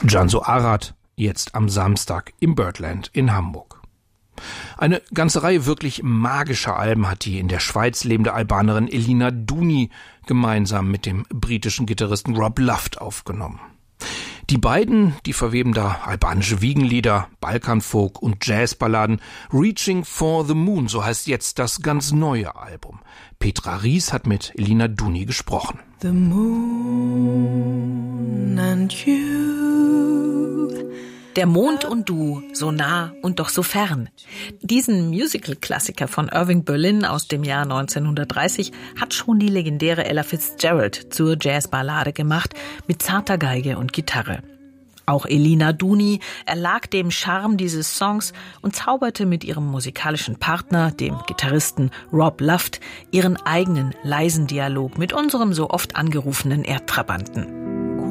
Cansu Arad, jetzt am Samstag im Birdland in Hamburg. Eine ganze Reihe wirklich magischer Alben hat die in der Schweiz lebende Albanerin Elina Duni gemeinsam mit dem britischen Gitarristen Rob Luft aufgenommen. Die beiden, die verweben da albanische Wiegenlieder, Balkanfolk und Jazzballaden. Reaching for the Moon, so heißt jetzt das ganz neue Album. Petra Ries hat mit Elina Duni gesprochen. The moon and you. Der Mond und du, so nah und doch so fern. Diesen Musical-Klassiker von Irving Berlin aus dem Jahr 1930 hat schon die legendäre Ella Fitzgerald zur Jazzballade gemacht, mit zarter Geige und Gitarre. Auch Elina Duni erlag dem Charme dieses Songs und zauberte mit ihrem musikalischen Partner, dem Gitarristen Rob Luft, ihren eigenen leisen Dialog mit unserem so oft angerufenen Erdtrabanten.